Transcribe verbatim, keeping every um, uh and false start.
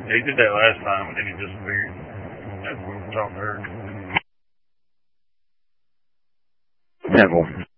He did that last time, and then he disappeared. That's what we were talking to her. Neville.